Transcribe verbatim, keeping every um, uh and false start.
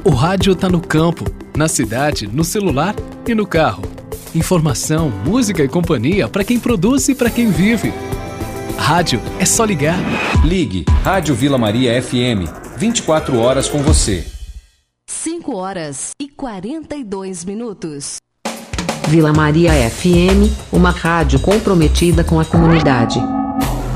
O rádio tá no campo, na cidade, no celular e no carro. Informação, música e companhia para quem produz e para quem vive. Rádio é só ligar. Ligue Rádio Vila Maria F M, vinte e quatro horas com você. cinco horas e quarenta e dois minutos. Vila Maria F M, uma rádio comprometida com a comunidade.